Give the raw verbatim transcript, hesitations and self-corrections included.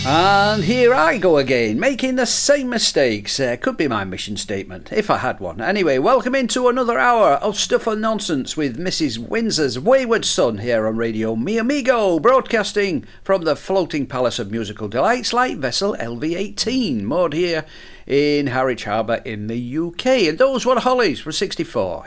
And here I go again, making the same mistakes. Uh, could be my mission statement, if I had one. Anyway, welcome into another hour of Stuff and Nonsense with Missus Windsor's Wayward Son here on Radio Mi Amigo, broadcasting from the floating palace of musical delights like vessel L V eighteen, moored here in Harwich Harbour in the U K. And those were Hollies for sixty-four.